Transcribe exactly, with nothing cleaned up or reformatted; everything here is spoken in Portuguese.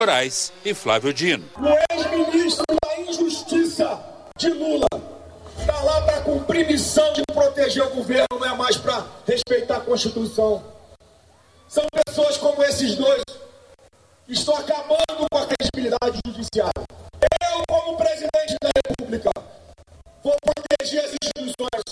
Moraes e Flávio Dino. O ex-ministro da Injustiça de Lula está lá para cumprir missão de proteger o governo, não é mais para respeitar a Constituição. São pessoas como esses dois que estão acabando com a credibilidade judiciária. Eu, como presidente da República, vou proteger as instituições.